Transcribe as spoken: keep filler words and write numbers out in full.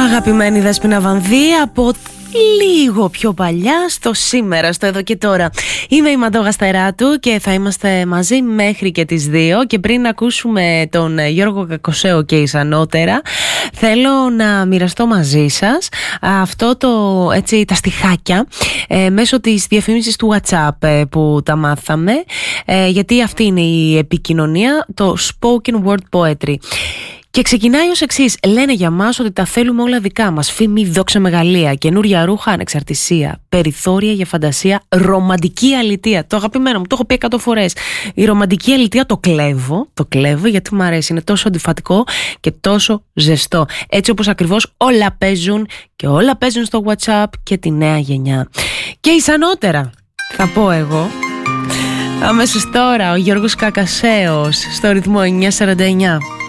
Αγαπημένη Δέσποινα Βανδύ, από λίγο πιο παλιά στο σήμερα, στο εδώ και τώρα. Είμαι η Μαντώ Γαστεράτου και θα είμαστε μαζί μέχρι και τις δύο. Και πριν ακούσουμε τον Γιώργο Κακοσέο και Ισανότερα, θέλω να μοιραστώ μαζί σας αυτό το, έτσι, τα στιχάκια ε, μέσω της διαφήμισης του WhatsApp ε, που τα μάθαμε, ε, γιατί αυτή είναι η επικοινωνία, το spoken word poetry. Και ξεκινάει ως εξής: λένε για μας ότι τα θέλουμε όλα δικά μας. Φήμη, δόξα, μεγαλεία. Καινούρια ρούχα, ανεξαρτησία. Περιθώρια για φαντασία. Ρομαντική αλητεία. Το αγαπημένο μου, το έχω πει εκατό φορές. Η ρομαντική αλητεία το κλέβω. Το κλέβω γιατί μου αρέσει. Είναι τόσο αντιφατικό και τόσο ζεστό. Έτσι όπως ακριβώς όλα παίζουν και όλα παίζουν στο WhatsApp και τη νέα γενιά. Και Ισανότερα, θα πω εγώ. Αμέσως τώρα ο Γιώργος Κακοσέος στο ρυθμό εννιά σαράντα εννιά.